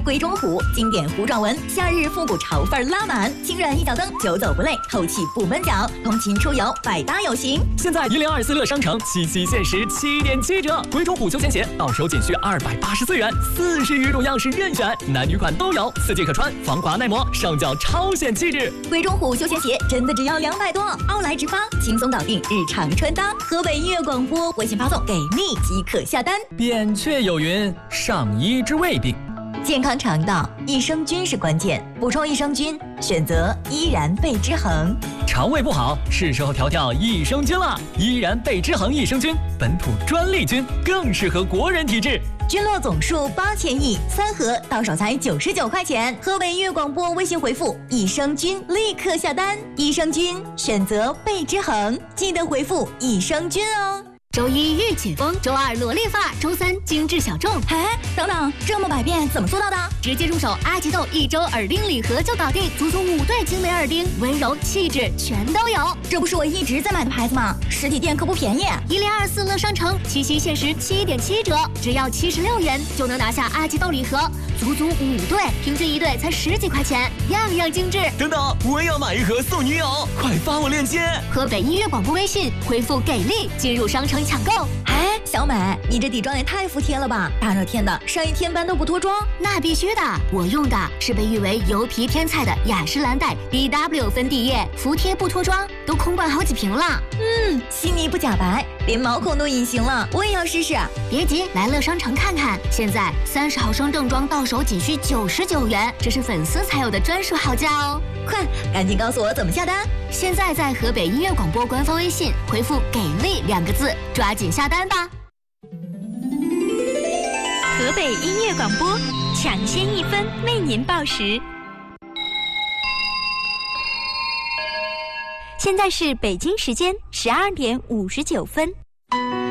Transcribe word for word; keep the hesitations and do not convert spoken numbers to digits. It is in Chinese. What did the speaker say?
贵中虎经典糊状纹，夏日复古潮范拉满，轻软一脚蹬，久走不累，透气不闷脚，通勤出游百搭有型。 现在一零二四乐商城七夕限时七点七折，贵中虎休闲鞋到手仅需二百八十四元，四十余种样式任选，男女款都有，四季可穿，防滑耐磨，上脚超显气质。 贵中虎休闲鞋真的只要两百多，奥莱直发，轻松搞定日常穿搭。河北音乐广播微信发送给力即可下单。 扁鹊有云：上医之未病。 健康肠道，益生菌是关键，补充益生菌，选择依然贝之恒。 肠胃不好，是时候调调益生菌了。依然贝之恒益生菌，本土专利菌，更适合国人体质。 菌落总数八千亿，三盒到手才九十九块钱。河北音乐广播微信回复益生菌，立刻下单。益生菌选择贝之恒，记得回复益生菌哦。 周一御姐风，周二萝莉发，周三精致小众。 哎，等等，这么百变怎么做到的？ 直接入手阿吉豆一周耳钉礼盒就搞定，足足五对精美耳钉，温柔气质全都有。 这不是我一直在买的牌子吗？实体店可不便宜。 一零二四乐商城七夕限时七点七折，只要七十六元就能拿下阿吉豆礼盒，足足五对，平均一对才十几块钱，样样精致。 等等，我也要买一盒送女友，快发我链接。 河北音乐广播微信回复给力进入商城抢购。 哎，小美，你这底妆也太服帖了吧！大热天的，上一天班都不脱妆？ 那必须的，我用的是被誉为油皮天菜的雅诗兰黛 B W 粉底液，服帖不脱妆，都空灌好几瓶了。 嗯，细腻不假白，连毛孔都隐形了，我也要试试。 别急，来乐商城看看，现在三十毫升正装到手仅需九十九元，这是粉丝才有的专属好价哦！ 快，赶紧告诉我怎么下单！ 现在在河北音乐广播官方微信回复“给力”两个字，抓紧下单吧！ 河北音乐广播，抢先一分为您报时。现在是北京时间十二点五十九分。